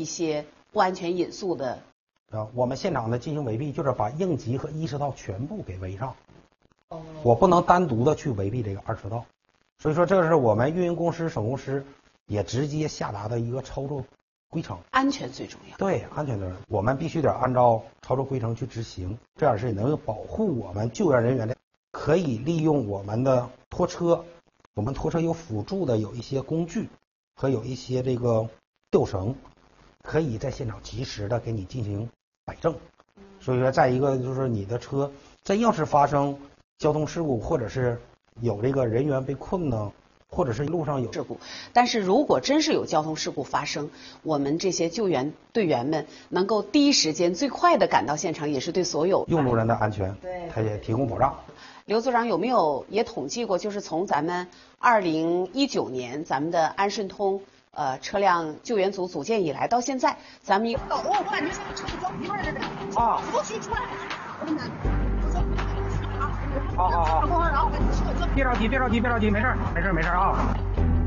些不安全因素的。 我们现场的进行围蔽，就是把应急和一车道全部给围上。我不能单独的去围蔽这个二车道，所以说这是我们运营公司、省公司也直接下达的一个操作规程。 安全最重要。 对，安全的，我们必须得按照操作规程去执行，这样是能够保护我们救援人员的。可以利用我们的拖车，我们拖车有辅助的有一些工具和有一些这个吊绳，可以在现场及时的给你进行摆正。所以说，再一个就是你的车真要是发生交通事故，或者是有这个人员被困呢，或者是路上有事故，但是如果真是有交通事故发生，我们这些救援队员们能够第一时间最快的赶到现场，也是对所有用路人的安全，他也提供保障。 刘组长有没有也统计过，就是从咱们2019年咱们的安顺通车辆救援组组建以来到现在，咱们我感觉车子一半的啊， 尤其出来，我跟你好，别着急，没事啊。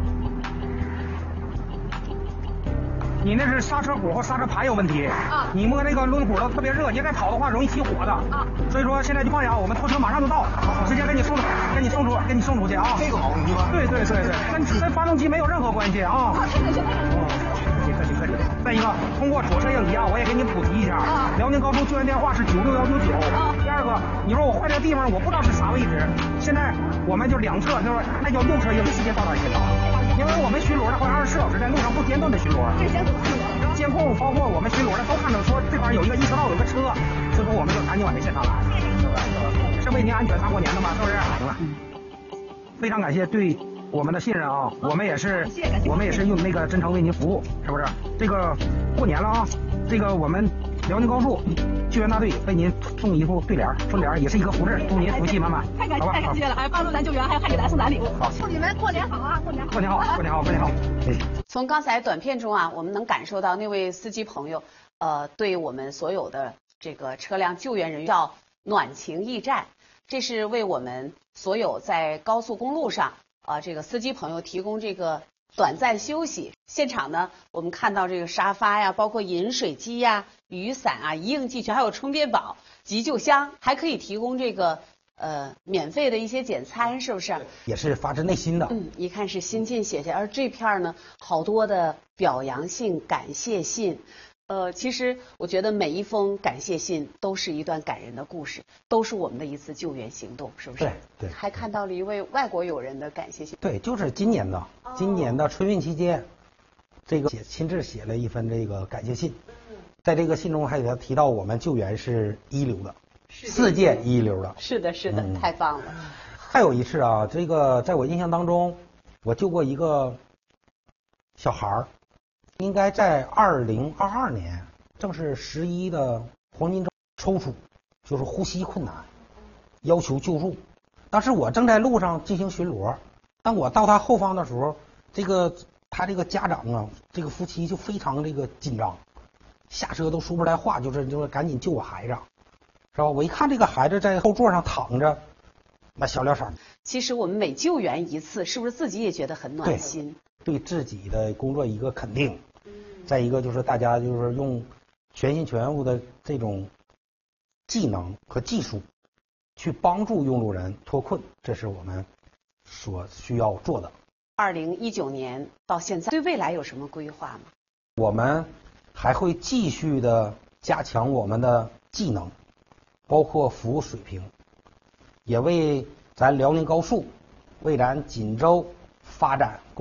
你那是刹车鼓或刹车盘有问题啊！你摸那个轮毂都特别热，你再跑的话容易起火的啊！所以说现在就放心啊，我们拖车马上就到，直接给你送出去啊！ 这个好问题吗？ 对，跟发动机没有任何关系啊！客气。再一个，通过左侧应急啊，我也给你普及一下，辽宁高速救援电话是96199。第二个，你说我坏这个地方我不知道是啥位置，现在我们就两侧就是那叫右侧应急，直接到达现场。因为我们巡逻的会24小时在路上不间断的巡逻，监控包括我们巡逻的都看到说这块有一个一车道有个车，所以说我们就赶紧往这现场来，是为您安全大过年的嘛，是不是？行了，非常感谢对我们的信任啊，我们也是用那个真诚为您服务，是不是？这个过年了啊，这个我们辽宁高速救援大队为您送一副对联、春联，也是一个福字，祝您福气满满。 太感谢了，还帮助咱救援，还给咱送咱礼物。 好， 祝你们过年好啊，过年好。 从刚才短片中啊，我们能感受到那位司机朋友，对我们所有的这个车辆救援人员叫暖情驿站，这是为我们所有在高速公路上这个司机朋友提供这个短暂休息。现场呢，我们看到这个沙发呀，包括饮水机呀、雨伞啊，一应俱全，还有充电宝、急救箱，还可以提供这个免费的一些简餐，是不是？ 也是发自内心的。 一看是心进写下，而这片呢，好多的表扬信、感谢信。其实我觉得每一封感谢信都是一段感人的故事，都是我们的一次救援行动，是不是？ 对。 还看到了一位外国友人的感谢信。 对，就是今年的春运期间，这个亲自写了一份这个感谢信，在这个信中还给他提到我们救援是一流的，世界一流的。 是的，太棒了。 还有一次啊，这个在我印象当中，我救过一个小孩儿。应该在2022年，正是11的黄金周抽搐，就是呼吸困难，要求救助。当时我正在路上进行巡逻，当我到他后方的时候，他这个家长啊，这个夫妻就非常这个紧张，下车都说不出来话，就是赶紧救我孩子，是吧？我一看这个孩子在后座上躺着，那小脸色。 其实我们每救援一次，是不是自己也觉得很暖心？ 对自己的工作一个肯定。再一个就是大家就是用全心全意的这种技能和技术去帮助用路人脱困，这是我们所需要做的。 2019年到现在，对未来有什么规划吗？ 我们还会继续的加强我们的技能，包括服务水平，也为咱辽宁高速、为咱锦州发展